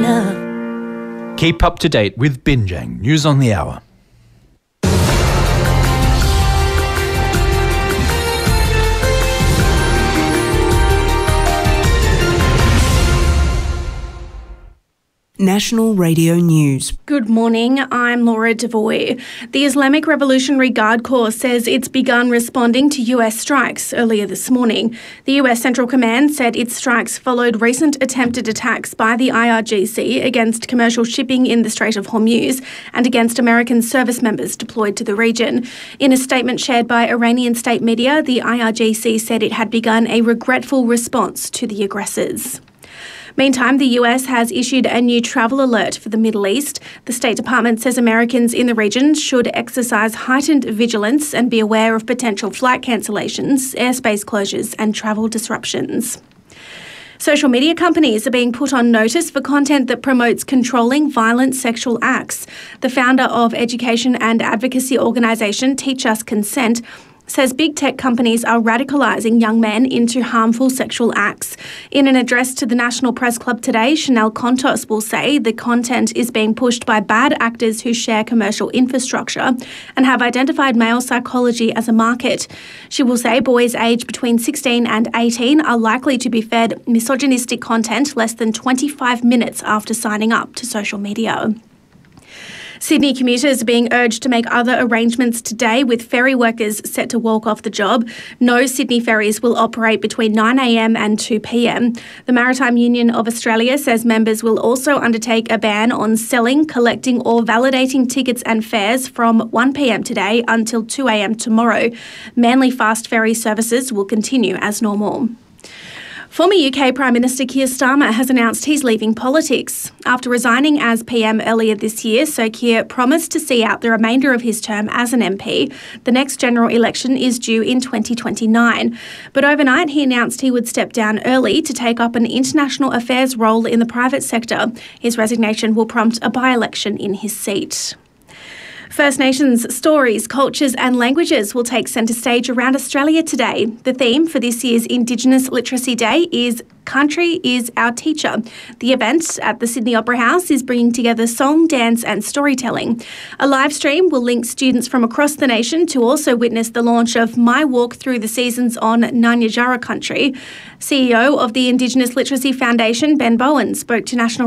enough. Keep up to date with Binjang News on the Hour. National Radio News. Good morning, I'm Laura Devoy. The Islamic Revolutionary Guard Corps says it's begun responding to US strikes earlier this morning. The US Central Command said its strikes followed recent attempted attacks by the IRGC against commercial shipping in the Strait of Hormuz and against American service members deployed to the region. In a statement shared by Iranian state media, the IRGC said it had begun a regretful response to the aggressors. Meantime, the US has issued a new travel alert for the Middle East. The State Department says Americans in the region should exercise heightened vigilance and be aware of potential flight cancellations, airspace closures and travel disruptions. Social media companies are being put on notice for content that promotes controlling violent sexual acts. The founder of education and advocacy organisation Teach Us Consent says big tech companies are radicalising young men into harmful sexual acts. In an address to the National Press Club today, Chanel Contos will say the content is being pushed by bad actors who share commercial infrastructure and have identified male psychology as a market. She will say boys aged between 16 and 18 are likely to be fed misogynistic content less than 25 minutes after signing up to social media. Sydney commuters are being urged to make other arrangements today, with ferry workers set to walk off the job. No Sydney ferries will operate between 9 a.m. and 2 p.m. The Maritime Union of Australia says members will also undertake a ban on selling, collecting or validating tickets and fares from 1 p.m. today until 2 a.m. tomorrow. Manly fast ferry services will continue as normal. Former UK Prime Minister Keir Starmer has announced he's leaving politics. After resigning as PM earlier this year, Sir Keir promised to see out the remainder of his term as an MP. The next general election is due in 2029. But overnight, he announced he would step down early to take up an international affairs role in the private sector. His resignation will prompt a by-election in his seat. First Nations stories, cultures and languages will take centre stage around Australia today. The theme for this year's Indigenous Literacy Day is Country is Our Teacher. The event at the Sydney Opera House is bringing together song, dance and storytelling. A live stream will link students from across the nation to also witness the launch of My Walk Through the Seasons on Nanyajara Country. CEO of the Indigenous Literacy Foundation, Ben Bowen, spoke to National